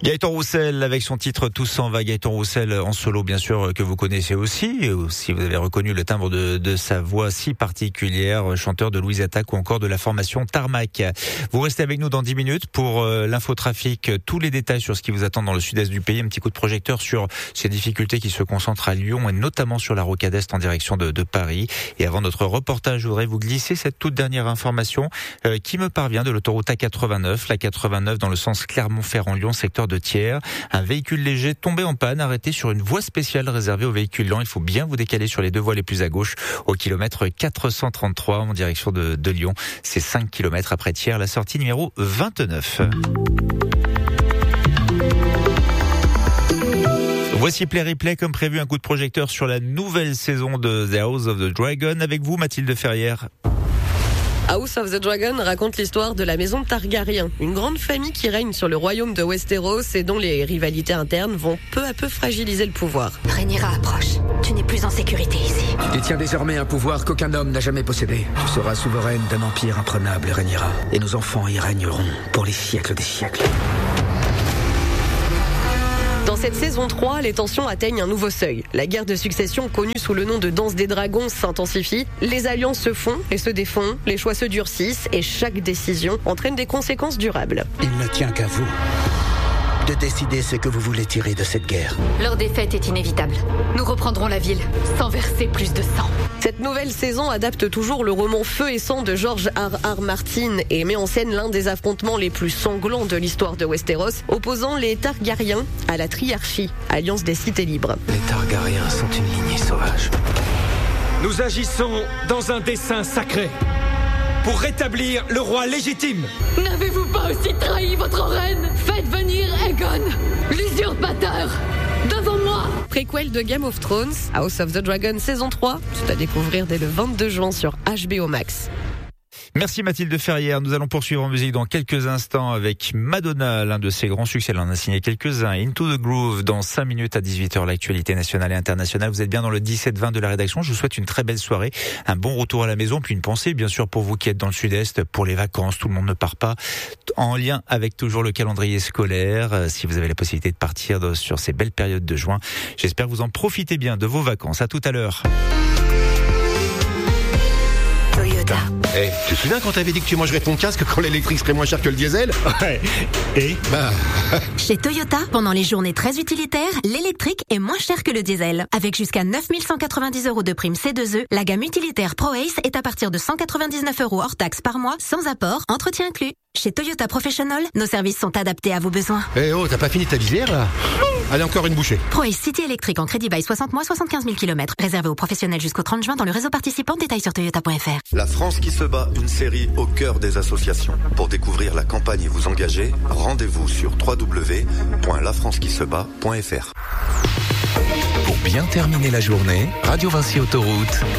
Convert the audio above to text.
Gaëtan Roussel avec son titre Tous s'en va. Gaëtan Roussel en solo, bien sûr, que vous connaissez aussi. Et si vous avez reconnu le timbre de sa voix si particulière, chanteur de Louise Attaque ou encore de la formation Tarmac. Vous restez avec nous dans 10 minutes pour l'infotrafic, tous les détails sur ce qui vous attend dans le sud-est du pays. Un petit coup de projecteur sur ces difficultés qui se concentrent à Lyon et notamment sur la rocade Est en direction de Paris. Et avant notre reportage, je voudrais vous glisser cette toute dernière information qui me parvient de l'autoroute A89. La 89 dans le sens Clermont-Ferrand-Lyon, secteur de Thiers. Un véhicule léger tombé en panne, arrêté sur une voie spéciale réservée aux véhicules lents. Il faut bien vous décaler sur les deux voies les plus à gauche au kilomètre 433 en direction de Lyon. C'est 5 km après Thiers, la sortie numéro 29. Voici Play Replay, comme prévu, un coup de projecteur sur la nouvelle saison de The House of the Dragon. Avec vous, Mathilde Ferrière. House of the Dragon raconte l'histoire de la maison Targaryen, une grande famille qui règne sur le royaume de Westeros et dont les rivalités internes vont peu à peu fragiliser le pouvoir. Rhaenyra approche. Tu n'es plus en sécurité ici. Tu détiens désormais un pouvoir qu'aucun homme n'a jamais possédé. Tu seras souveraine d'un empire imprenable, Rhaenyra. Et nos enfants y régneront pour les siècles des siècles. Dans cette saison 3, les tensions atteignent un nouveau seuil. La guerre de succession, connue sous le nom de danse des dragons, s'intensifie. Les alliances se font et se défont, les choix se durcissent et chaque décision entraîne des conséquences durables. Il ne tient qu'à vous de décider ce que vous voulez tirer de cette guerre. Leur défaite est inévitable. Nous reprendrons la ville sans verser plus de sang. Cette nouvelle saison adapte toujours le roman Feu et Sang de George R.R. Martin et met en scène l'un des affrontements les plus sanglants de l'histoire de Westeros, opposant les Targaryens à la Triarchie, alliance des cités libres. Les Targaryens sont une lignée sauvage. Nous agissons dans un dessein sacré pour rétablir le roi légitime. N'avez-vous pas aussi trahi votre reine? Faites venir Aegon, l'usurpateur, devant moi. Préquel de Game of Thrones, House of the Dragon saison 3, c'est à découvrir dès le 22 juin sur HBO Max. Merci Mathilde Ferrière. Nous allons poursuivre en musique dans quelques instants avec Madonna, l'un de ses grands succès. Elle en a signé quelques-uns. Into the Groove dans 5 minutes à 18h, l'actualité nationale et internationale. Vous êtes bien dans le 17-20 de la rédaction. Je vous souhaite une très belle soirée, un bon retour à la maison, puis une pensée bien sûr pour vous qui êtes dans le sud-est, pour les vacances. Tout le monde ne part pas, en lien avec toujours le calendrier scolaire. Si vous avez la possibilité de partir sur ces belles périodes de juin, j'espère que vous en profitez bien de vos vacances. À tout à l'heure. Toyota. Eh, tu te souviens quand t'avais dit que tu mangerais ton casque quand l'électrique serait moins cher que le diesel? Ouais. Et Chez Toyota, pendant les journées très utilitaires, l'électrique est moins cher que le diesel. Avec jusqu'à 9 190 € de prime C2E, la gamme utilitaire ProAce est à partir de 199 € hors taxe par mois, sans apport, entretien inclus. Chez Toyota Professional, nos services sont adaptés à vos besoins. Eh oh, t'as pas fini ta visière là? Allez, encore une bouchée. ProAce City électrique en crédit bail 60 mois, 75 000 km. Réservé aux professionnels jusqu'au 30 juin dans le réseau participant. Détails sur toyota.fr. La France qui se bat, une série au cœur des associations. Pour découvrir la campagne et vous engager, rendez-vous sur www.lafrancequisebat.fr. Pour bien terminer la journée, Radio Vinci Autoroute